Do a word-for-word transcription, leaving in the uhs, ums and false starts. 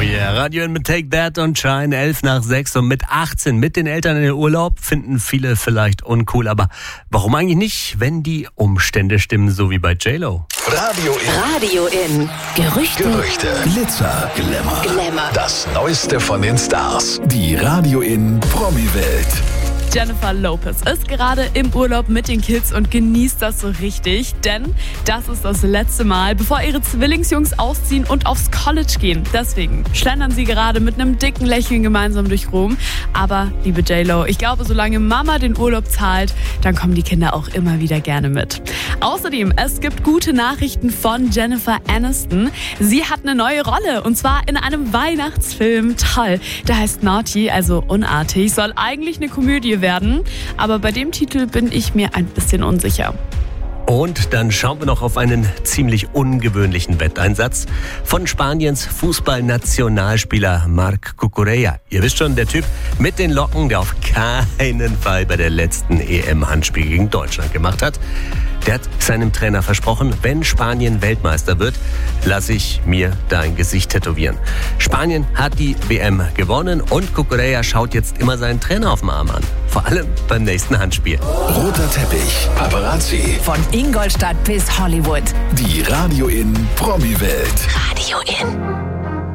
yeah, Radio In mit Take That und Shine, elf nach sechs und mit achtzehn mit den Eltern in den Urlaub, finden viele vielleicht uncool, aber warum eigentlich nicht, wenn die Umstände stimmen, so wie bei J-Lo? Radio In. Radio In. Gerüchte. Gerüchte. Glitzer. Glamour. Glamour. Das Neueste von den Stars. Die Radio In Promi-Welt. Jennifer Lopez ist gerade im Urlaub mit den Kids und genießt das so richtig, denn das ist das letzte Mal, bevor ihre Zwillingsjungs ausziehen und aufs College gehen. Deswegen schlendern sie gerade mit einem dicken Lächeln gemeinsam durch Rom. Aber, liebe J-Lo, ich glaube, solange Mama den Urlaub zahlt, dann kommen die Kinder auch immer wieder gerne mit. Außerdem, es gibt gute Nachrichten von Jennifer Aniston. Sie hat eine neue Rolle und zwar in einem Weihnachtsfilm. Toll, der heißt Naughty, also unartig, soll eigentlich eine Komödie werden, aber bei dem Titel bin ich mir ein bisschen unsicher. Und dann schauen wir noch auf einen ziemlich ungewöhnlichen Wetteinsatz von Spaniens Fußballnationalspieler Marc Cucurella. Ihr wisst schon, der Typ mit den Locken, der auf keinen Fall bei der letzten E M-Handspiel gegen Deutschland gemacht hat. Der hat seinem Trainer versprochen, wenn Spanien Weltmeister wird, lasse ich mir dein Gesicht tätowieren. Spanien hat die W M gewonnen und Cucurella schaut jetzt immer seinen Trainer auf dem Arm an. Vor allem beim nächsten Handspiel. Roter Teppich. Paparazzi. Von Ingolstadt bis Hollywood. Die Radio In Promi-Welt. Radio In.